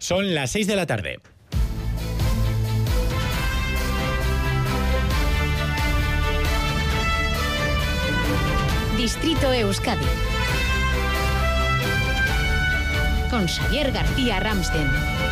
Son las 6 de la tarde. Distrito Euskadi con Xavier García Ramsten.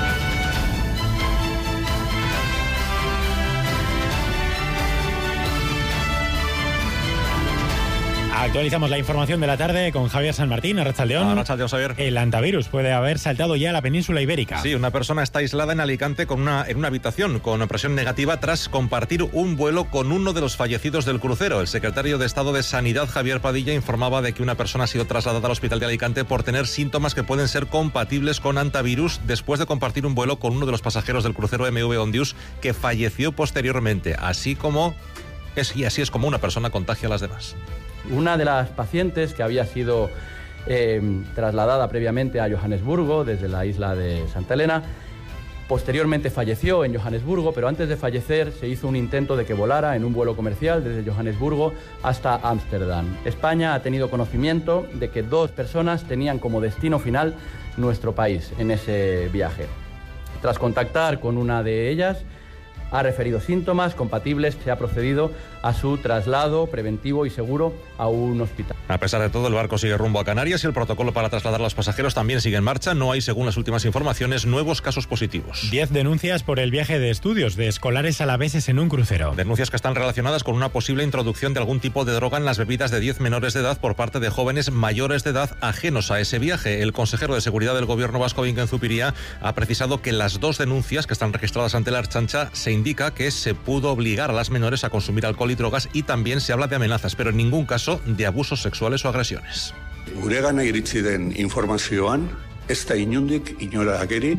Actualizamos la información de la tarde con Javier San Martín, Arratsaldeón. Arratsaldeón, Xavier. El hantavirus puede haber saltado ya a la península ibérica. Sí, una persona está aislada en Alicante en una habitación con presión negativa tras compartir un vuelo con uno de los fallecidos del crucero. El secretario de Estado de Sanidad, Javier Padilla, informaba de que una persona ha sido trasladada al hospital de Alicante por tener síntomas que pueden ser compatibles con hantavirus después de compartir un vuelo con uno de los pasajeros del crucero MV Ondius que falleció posteriormente. Así es como una persona contagia a las demás. Una de las pacientes que había sido trasladada previamente a Johannesburgo desde la isla de Santa Elena, posteriormente falleció en Johannesburgo, pero antes de fallecer se hizo un intento de que volara en un vuelo comercial desde Johannesburgo hasta Ámsterdam. España ha tenido conocimiento de que 2 personas tenían como destino final nuestro país en ese viaje. Tras contactar con una de ellas, ha referido síntomas compatibles, se ha procedido a su traslado preventivo y seguro a un hospital. A pesar de todo, el barco sigue rumbo a Canarias y el protocolo para trasladar a los pasajeros también sigue en marcha. No hay, según las últimas informaciones, nuevos casos positivos. 10 denuncias por el viaje de estudios de escolares alaveses en un crucero. Denuncias que están relacionadas con una posible introducción de algún tipo de droga en las bebidas de 10 menores de edad por parte de jóvenes mayores de edad ajenos a ese viaje. El consejero de Seguridad del Gobierno vasco, Bingen Zupiria, ha precisado que las 2 denuncias que están registradas ante la Ertzaintza se indica que se pudo obligar a las menores a consumir alcohol y drogas y también se habla de amenazas, pero en ningún caso de abusos sexuales o agresiones. Guregana iritsi den informazioan, ez da inondik inora ageri,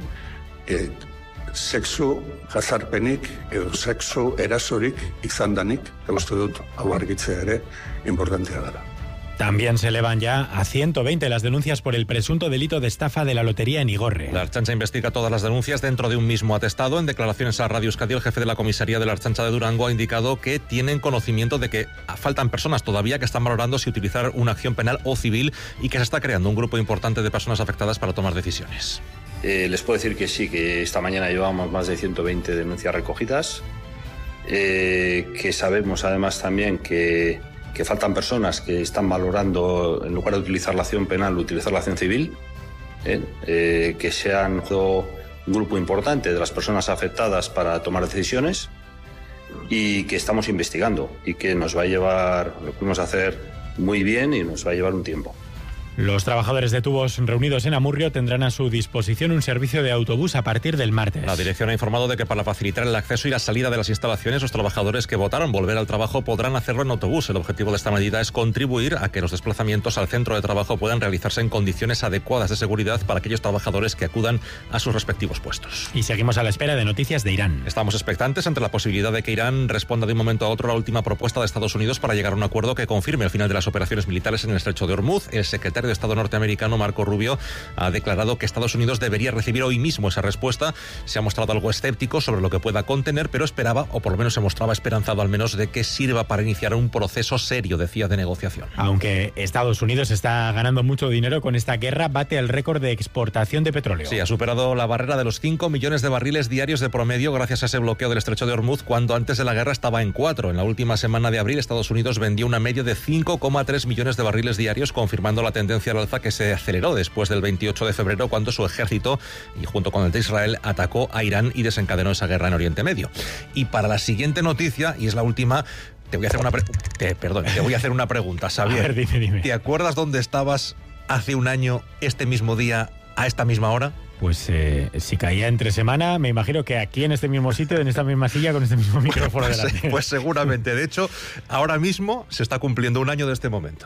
sexu jazarpenik edo sexu erasorik izan danik, uste dut hau argitzea ere importantea dela. También se elevan ya a 120 las denuncias por el presunto delito de estafa de la lotería en Igorre. La Ertzaintza investiga todas las denuncias dentro de un mismo atestado. En declaraciones a Radio Euskadi, el jefe de la comisaría de la Ertzaintza de Durango ha indicado que tienen conocimiento de que faltan personas todavía que están valorando si utilizar una acción penal o civil y que se está creando un grupo importante de personas afectadas para tomar decisiones. Les puedo decir que sí, que esta mañana llevamos más de 120 denuncias recogidas, que sabemos además también que faltan personas que están valorando, en lugar de utilizar la acción penal, utilizar la acción civil, que se han un grupo importante de las personas afectadas para tomar decisiones y que estamos investigando y que nos va a llevar, lo podemos hacer muy bien y nos va a llevar un tiempo. Los trabajadores de tubos reunidos en Amurrio tendrán a su disposición un servicio de autobús a partir del martes. La dirección ha informado de que para facilitar el acceso y la salida de las instalaciones, los trabajadores que votaron volver al trabajo podrán hacerlo en autobús. El objetivo de esta medida es contribuir a que los desplazamientos al centro de trabajo puedan realizarse en condiciones adecuadas de seguridad para aquellos trabajadores que acudan a sus respectivos puestos. Y seguimos a la espera de noticias de Irán. Estamos expectantes ante la posibilidad de que Irán responda de un momento a otro a la última propuesta de Estados Unidos para llegar a un acuerdo que confirme el final de las operaciones militares en el estrecho de Hormuz. El secretario de Estado norteamericano, Marco Rubio, ha declarado que Estados Unidos debería recibir hoy mismo esa respuesta. Se ha mostrado algo escéptico sobre lo que pueda contener, pero esperaba, o por lo menos se mostraba esperanzado al menos, de que sirva para iniciar un proceso serio, decía, de negociación. Aunque Estados Unidos está ganando mucho dinero con esta guerra, bate el récord de exportación de petróleo. Sí, ha superado la barrera de los 5 millones de barriles diarios de promedio gracias a ese bloqueo del estrecho de Hormuz, cuando antes de la guerra estaba en 4. En la última semana de abril, Estados Unidos vendió una media de 5,3 millones de barriles diarios, confirmando la tendencia al alza que se aceleró después del 28 de febrero, cuando su ejército, y junto con el de Israel, atacó a Irán y desencadenó esa guerra en Oriente Medio. Y para la siguiente noticia, y es la última, te voy a hacer una pregunta, Xavier. A ver, dime. ¿Te acuerdas dónde estabas hace un año, este mismo día, a esta misma hora? Pues si caía entre semana, me imagino que aquí en este mismo sitio, en esta misma silla, con este mismo micrófono delante. Pues seguramente. De hecho, ahora mismo se está cumpliendo un año de este momento.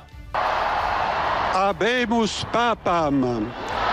Habemus papam.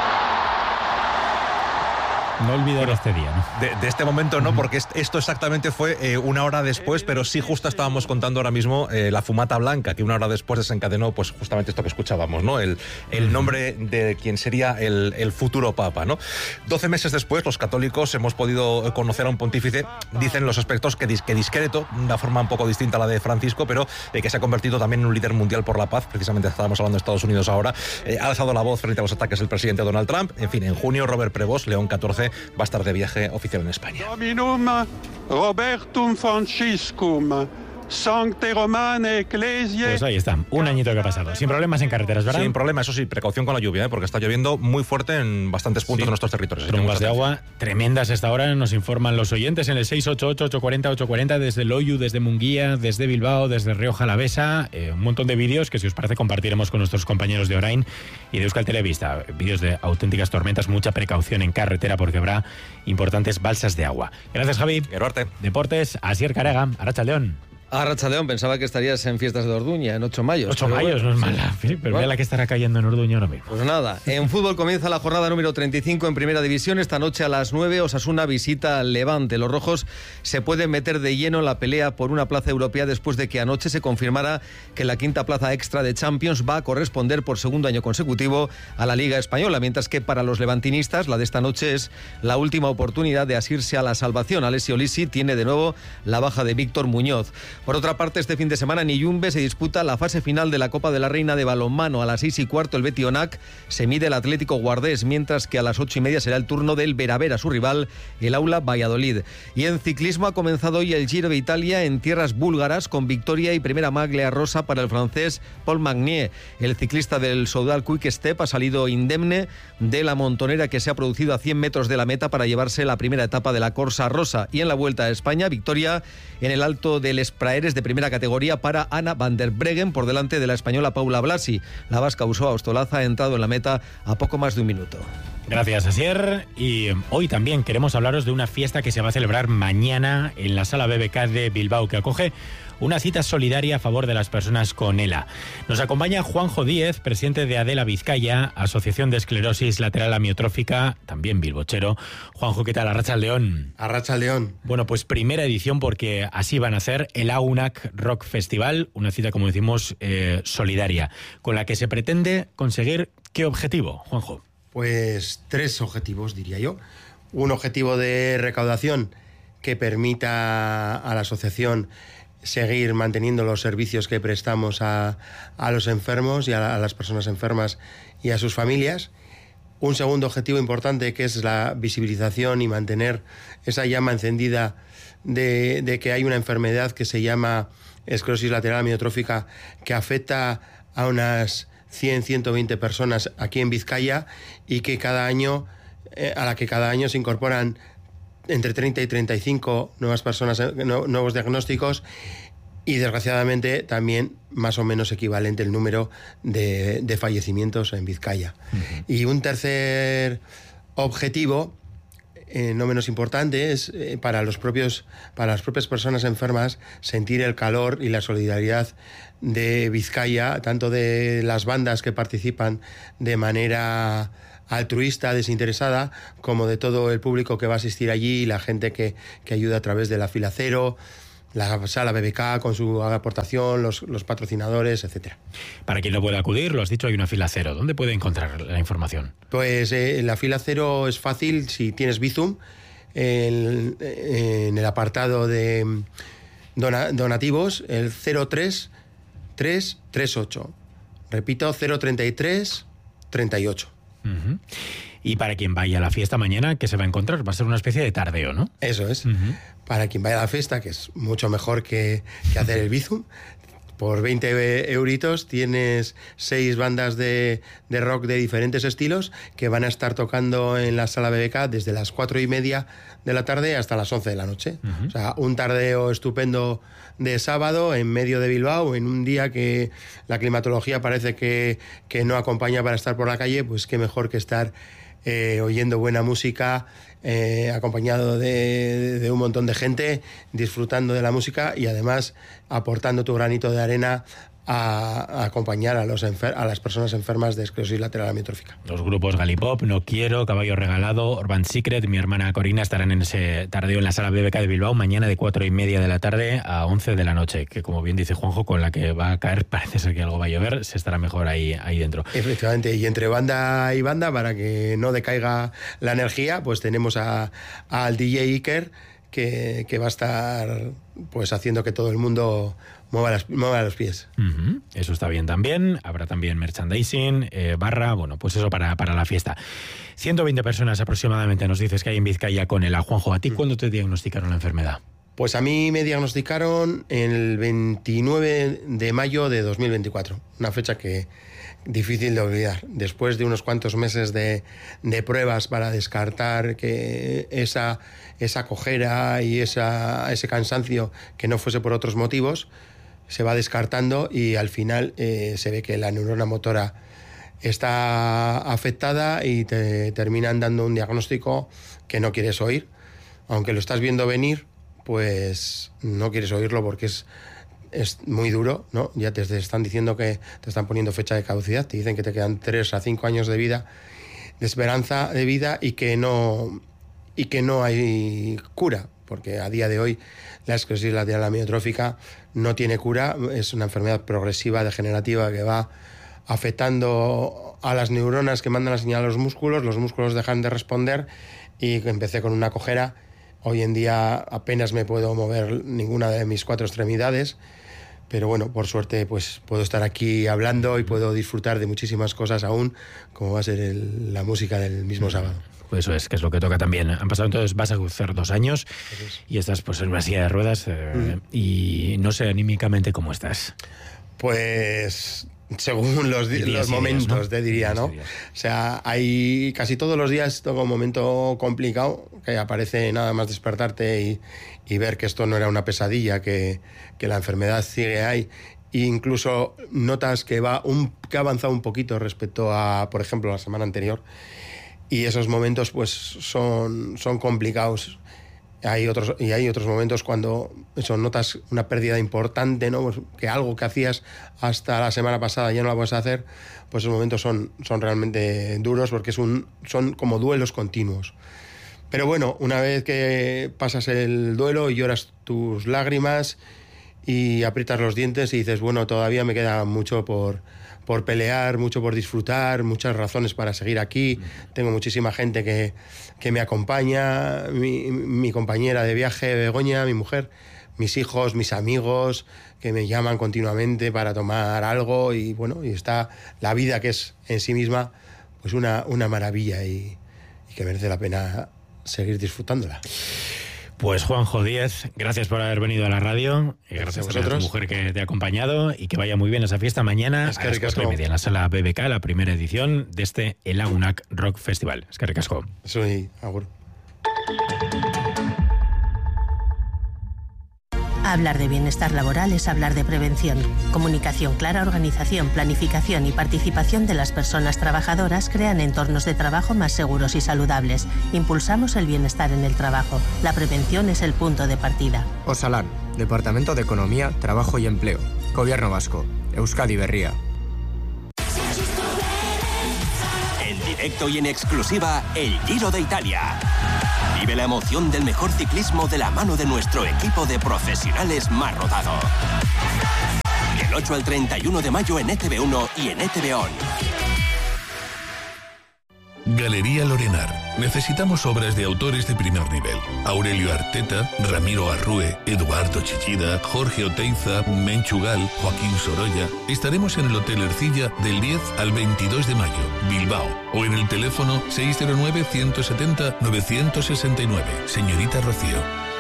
No olvidar este día, ¿no? De este momento no, porque esto exactamente fue una hora después, pero sí justo estábamos contando ahora mismo la fumata blanca, que una hora después desencadenó pues justamente esto que escuchábamos, ¿no? El nombre de quien sería el futuro papa, ¿no? 12 meses después, los católicos hemos podido conocer a un pontífice, dicen los expertos que discreto, de una forma un poco distinta a la de Francisco, pero que se ha convertido también en un líder mundial por la paz. Precisamente estábamos hablando de Estados Unidos ahora. Ha alzado la voz frente a los ataques del presidente Donald Trump. En fin, en junio, Robert Prevost, León XIV, va a estar de viaje oficial en España. Dominum Robertum Franciscum. Sancte Romane Ecclesiae. Pues ahí está, un añito que ha pasado. Sin problemas en carreteras, ¿verdad? Sin problema, eso sí, precaución con la lluvia, porque está lloviendo muy fuerte en bastantes puntos de nuestros territorios. Trombas de agua tremendas a esta hora, nos informan los oyentes en el 688-840-840 desde Loiu, desde Munguía, desde Bilbao, desde Rioja Alavesa. Un montón de vídeos que, si os parece, compartiremos con nuestros compañeros de Orain y de Euskal Telebista. Vídeos de auténticas tormentas, mucha precaución en carretera porque habrá importantes balsas de agua. Gracias, Javi. Quiero arte. Deportes, Asier Carega, Arratsaldeon. Arratsaldeon, pensaba que estarías en fiestas de Orduña, en 8 mayos. 8 mayos, no es mala, pero vea la que estará cayendo en Orduña ahora mismo. Pues nada, en fútbol comienza la jornada número 35 en Primera División. Esta noche a las 9, Osasuna visita al Levante. Los rojos se pueden meter de lleno en la pelea por una plaza europea después de que anoche se confirmara que la quinta plaza extra de Champions va a corresponder por segundo año consecutivo a la Liga Española, mientras que para los levantinistas la de esta noche es la última oportunidad de asirse a la salvación. Alessio Lisi tiene de nuevo la baja de Víctor Muñoz. Por otra parte, este fin de semana en Iyumbe se disputa la fase final de la Copa de la Reina de balonmano. A las 6:15 el Betionac se mide el Atlético Guardés, mientras que a las 8:30 será el turno del Veravera, su rival, el Aula Valladolid. Y en ciclismo ha comenzado hoy el Giro de Italia en tierras búlgaras, con victoria y primera maglia rosa para el francés Paul Magnier. El ciclista del Soudal Quick Step ha salido indemne de la montonera que se ha producido a 100 metros de la meta para llevarse la primera etapa de la Corsa Rosa. Y en la Vuelta a España, victoria en el Alto del Espraeres de primera categoría para Ana van der Breggen por delante de la española Paula Blasi. La vasca Usoa Ostolaza ha entrado en la meta a poco más de un minuto. Gracias, Asier. Y hoy también queremos hablaros de una fiesta que se va a celebrar mañana en la Sala BBK de Bilbao, que acoge una cita solidaria a favor de las personas con ELA. Nos acompaña Juanjo Díez, presidente de ADELA Vizcaya, Asociación de Esclerosis Lateral Amiotrófica, también bilbochero. Juanjo, ¿qué tal? Arratsaldeon. Arratsaldeon. Bueno, pues primera edición, porque así van a ser el AUNAC Rock Festival, una cita, como decimos, solidaria, con la que se pretende conseguir ¿qué objetivo, Juanjo? Pues 3 objetivos, diría yo. Un objetivo de recaudación que permita a la asociación seguir manteniendo los servicios que prestamos a los enfermos y a las personas enfermas y a sus familias. Un segundo objetivo importante, que es la visibilización y mantener esa llama encendida de que hay una enfermedad que se llama esclerosis lateral amiotrófica, que afecta a unas 100-120 personas aquí en Vizcaya, y que cada año, a la que cada año se incorporan entre 30 y 35 nuevas personas, nuevos diagnósticos, y desgraciadamente también más o menos equivalente el número de fallecimientos en Vizcaya. Uh-huh. Y un tercer objetivo, no menos importante, es para las propias personas enfermas sentir el calor y la solidaridad de Vizcaya, tanto de las bandas que participan de manera altruista, desinteresada, como de todo el público que va a asistir allí y la gente que ayuda a través de la fila cero, la sala BBK con su aportación, los patrocinadores, etcétera. Para quien no pueda acudir, lo has dicho, hay una fila cero. ¿Dónde puede encontrar la información? Pues la fila cero es fácil si tienes Bizum, en el apartado de donativos, el 03338. Repito, 03338. Uh-huh. Y para quien vaya a la fiesta mañana, ¿qué se va a encontrar? Va a ser una especie de tardeo, ¿no? Eso es. Uh-huh. Para quien vaya a la fiesta, que es mucho mejor que hacer el Bizum, por 20 euritos tienes 6 bandas de rock de diferentes estilos que van a estar tocando en la sala BBK desde las 4:30 de la tarde hasta las 11 de la noche. Uh-huh. O sea, un tardeo estupendo de sábado en medio de Bilbao, en un día que la climatología parece que no acompaña para estar por la calle. Pues qué mejor que estar oyendo buena música, acompañado de un montón de gente, disfrutando de la música y además aportando tu granito de arena a acompañar a las personas enfermas de esclerosis lateral amiotrófica. Los grupos Galipop, No Quiero, Caballo Regalado, Urban Secret, mi hermana Corina estarán en ese tardeo en la sala BBK de Bilbao mañana de 4:30 de la tarde a 11 de la noche, que como bien dice Juanjo, con la que va a caer parece ser que algo va a llover, se estará mejor ahí dentro. Efectivamente, y entre banda y banda, para que no decaiga la energía, pues tenemos al DJ Iker, que va a estar pues haciendo que todo el mundo mueva los pies. Eso está bien también. Habrá también merchandising, barra, bueno, pues eso para la fiesta. 120 personas aproximadamente nos dices que hay en Vizcaya con ELA. Juanjo, ¿a ti cuándo te diagnosticaron la enfermedad? Pues a mí me diagnosticaron el 29 de mayo de 2024, una fecha que difícil de olvidar. Después de unos cuantos meses de pruebas para descartar que esa cojera y ese cansancio que no fuese por otros motivos, se va descartando y al final se ve que la neurona motora está afectada y te terminan dando un diagnóstico que no quieres oír. Aunque lo estás viendo venir, pues no quieres oírlo porque es muy duro, ¿no? Ya te están diciendo que te están poniendo fecha de caducidad, te dicen que te quedan 3 a 5 años de vida, de esperanza de vida y que no hay cura, porque a día de hoy la esclerosis lateral amiotrófica no tiene cura, es una enfermedad progresiva degenerativa que va afectando a las neuronas que mandan la señal a los músculos dejan de responder y empecé con una cojera. Hoy en día apenas me puedo mover ninguna de mis 4 extremidades, pero bueno, por suerte pues puedo estar aquí hablando y puedo disfrutar de muchísimas cosas aún, como va a ser la música del mismo sábado. Pues eso es, que es lo que toca también. Han pasado entonces, vas a hacer 2 años y estás pues en una silla de ruedas y no sé anímicamente cómo estás. Pues según los momentos, ¿no? Te diría, ¿no? O sea, hay casi todos los días todo un momento complicado que aparece nada más despertarte y ver que esto no era una pesadilla, que la enfermedad sigue ahí. E incluso notas que ha avanzado un poquito respecto a, por ejemplo, la semana anterior. Y esos momentos pues son complicados. Hay otros momentos cuando notas una pérdida importante, ¿no? Pues que algo que hacías hasta la semana pasada ya no lo puedes hacer, pues esos momentos son realmente duros porque son como duelos continuos. Pero bueno, una vez que pasas el duelo y lloras tus lágrimas y aprietas los dientes y dices, bueno, todavía me queda mucho por pelear, mucho por disfrutar, muchas razones para seguir aquí. Tengo muchísima gente que me acompaña, mi compañera de viaje, Begoña, mi mujer, mis hijos, mis amigos, que me llaman continuamente para tomar algo y bueno, y está la vida que es en sí misma pues una maravilla y que merece la pena seguir disfrutánándola. Pues Juanjo Díez, gracias por haber venido a la radio, gracias a tu mujer que te ha acompañado y que vaya muy bien esa fiesta mañana a las 4:30 en la sala BBK, la primera edición de este ELA UNAC Rock Festival. Eskerrik asko. Soy agur. Hablar de bienestar laboral es hablar de prevención. Comunicación clara, organización, planificación y participación de las personas trabajadoras crean entornos de trabajo más seguros y saludables. Impulsamos el bienestar en el trabajo. La prevención es el punto de partida. Osalan, Departamento de Economía, Trabajo y Empleo. Gobierno Vasco. Euskadi Berria. En directo y en exclusiva, el Giro de Italia. Vive la emoción del mejor ciclismo de la mano de nuestro equipo de profesionales más rodado. Del 8 al 31 de mayo en ETV1 y en ETV On. Galería Lorenar. Necesitamos obras de autores de primer nivel. Aurelio Arteta, Ramiro Arrue, Eduardo Chichida, Jorge Oteiza, Menchugal, Joaquín Sorolla. Estaremos en el Hotel Ercilla del 10 al 22 de mayo, Bilbao. O en el teléfono 609-170-969. Señorita Rocío.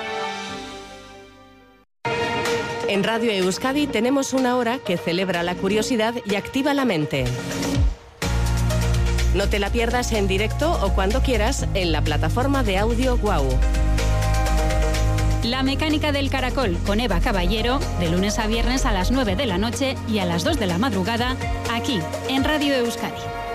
En Radio Euskadi tenemos una hora que celebra la curiosidad y activa la mente. No te la pierdas en directo o cuando quieras en la plataforma de audio Guau. La mecánica del caracol con Eva Caballero, de lunes a viernes a las 9 de la noche y a las 2 de la madrugada, aquí en Radio Euskadi.